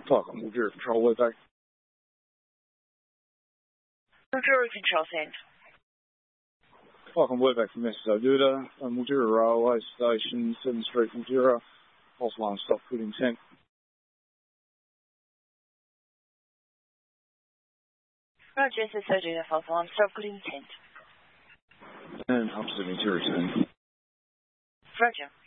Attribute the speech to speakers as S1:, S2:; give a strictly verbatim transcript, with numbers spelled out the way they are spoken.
S1: Fuck, I'm Mildura Control, way back.
S2: Mildura Control, send.
S1: Fuck, I'm way back from S O Duda, Mildura Railway Station, seventh Street, Mildura. False alarm, stop, good intent.
S2: Roger, S O Duda, false alarm, stop, good intent.
S1: And up to the Mildura ten.
S2: Roger.